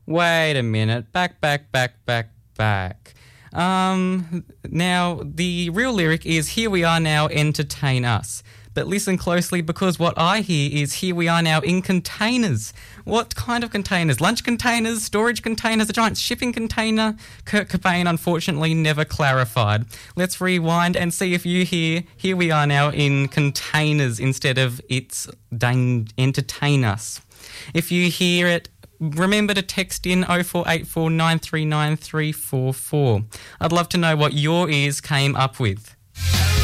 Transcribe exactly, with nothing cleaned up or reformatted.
Wait a minute. Back, back, back, back, back. Um, now, the real lyric is, here we are now, entertain us. But listen closely, because what I hear is, here we are now in containers. What kind of containers? Lunch containers? Storage containers? A giant shipping container? Kurt Cobain, unfortunately, never clarified. Let's rewind and see if you hear, here we are now in containers instead of it's dang, entertain us. If you hear it, remember to text in oh four eight four nine three nine three four four. I'd love to know what your ears came up with.